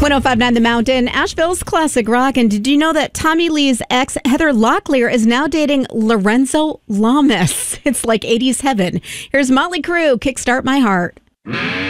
105.9 The Mountain, Asheville's classic rock. And did you know that Tommy Lee's ex, Heather Locklear, is now dating Lorenzo Lamas? It's like 80s heaven. Here's Motley Crue, Kickstart My Heart.